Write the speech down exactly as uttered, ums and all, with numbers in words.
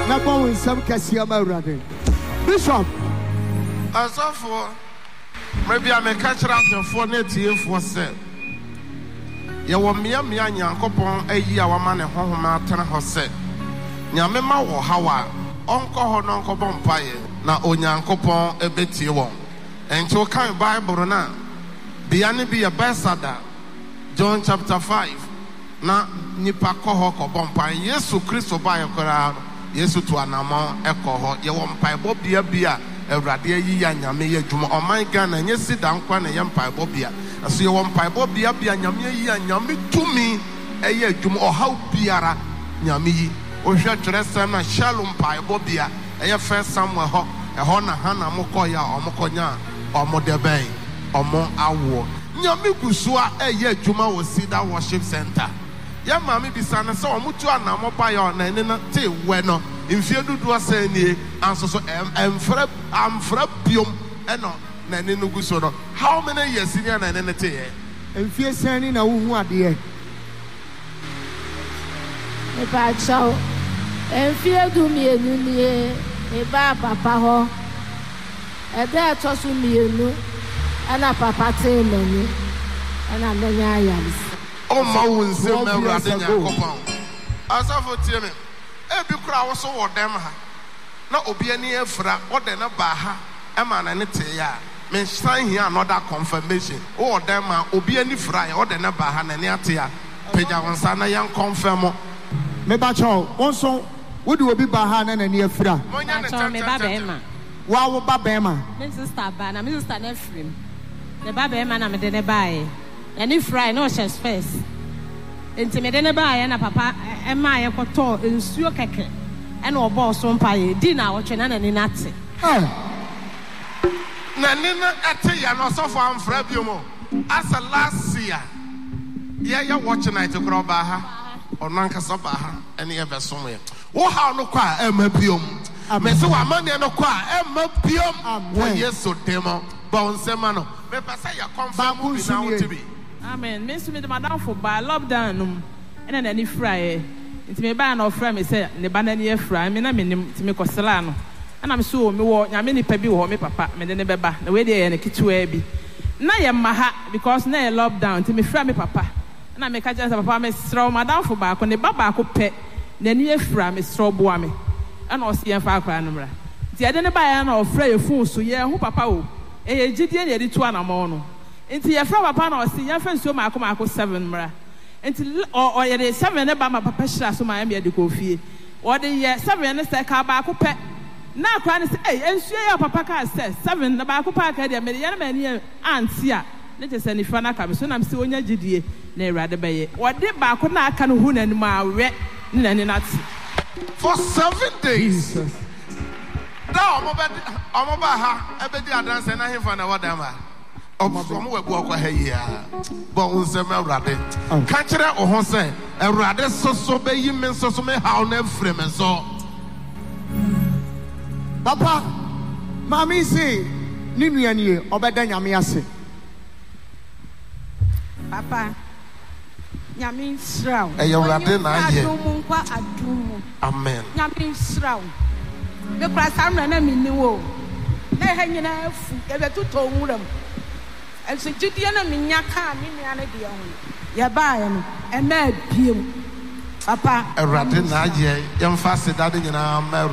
na go in some Cassia Marade. Bishop. As of for maybe I may catch up your four net here for sale. You want me a mere yankopon a year woman and home mountain horse. Nyamema or Hawa, Uncle Hononco Bompire, na Onyankopon a bit you won't. And to a kind Bible now. Biani be a basada. John chapter five. Na nipa kohoko bompa Yesu Kristo ba yakora Yesu to anamo ekoho ye wo mpaebo bia bia Awurade yi ya nyame ye dwuma oman Ghana nye sida nkwa na ye mpaebo bia aso ye wo mpaebo bia bia nyame yi ya nyame tumi eye dwuma ohaw biara nyame yi ohwe twerese na shalom mpaebo bia eye first Samuel ho eho na hana mokọ ya omokonya omodeben omo awo nyame gusua eye dwuma wo sida worship center. Ya mami bisana so omutu anamo pa ya na ene na te we no mfie dudu asanie anso so em frɛ am frɛ biom eno na ene no guso no. How many years in na ene te ye mfie sani na wo hu ade e ba chao mfie du mienu nie e ba papa ho e da to so mienu ana papa te mani ana menya yalis. Oh, Mountain, Samuel, Yankopon. As of a team, every crowd was over them. Not Obiani Efra, or then a Baha, a man and a tea. Men sign here another confirmation. Or them are Obiani Fry, or then a Baha and a tea. Pejawansana young confirm. Mebacho, also, would you be Baha and a near Fra? Wow, Babema. Missus Tabana, Missus Tanefrim. The Babema, I'm a denebai. And if Fry no she's first. Intimidate by and a papa and my coto in Suakeke and or boss on pie, dinner or Chenan and Nazi. Nanina Atia, no so far from Frebumo. As a last year, yeah, you're watching night to grow Baha or Nanka Sabaha, any ever somewhere. Oh, how no qua, Emma Pium. I may so a money no qua, Emma Pium. Well, yes, so demo, bounce semano. Maybe say you confirm now to be. Amen. Miss me the madam for by lockdown and then any fry. It's me by no friend, me say, the banana fry, me na minim to me costellano. And I'm so me walk, ya many pebi or me papa, me the beba, the way they and a kitu ebi. Na ya maha because na lockdown to me fry me papa. And I make a just a papa me straw madam for back on the baba could pet, then ye fry me straw boame. And I'll see a far cranumra. The other by an or fray fool, so yeah, who papa, a gideon edit one amono. Into your father pan or see your friend so my come seven mra. Until or ye seven about my papa so my emia de coffee. Or the year seven and a car back pet. Now crying say, hey, and see your papa says seven the back park at the median man here and see ya. Let us send if I come soon. I'm still on your G D A, nay rather bay. What did back when I can hoon and my red nuts for seven days? No, I'm about her. I bet you are dancing. I have found out what am I. From where walk here, Bones and Melrade. Catcher or Hose, a rather so so be you men so so me how never frame and so. Papa, Mammy say, Nimian, Obedanya Miase. Papa, Yamin Shroud. A young Latin, Amen. Yamin Shroud. The class I'm running in the wall. They hanging out, ever to told them. And so Judiana Minyaka, Miniana Dion. Yabayan, and mad Pim. Papa, a ratin, young fasted, that in our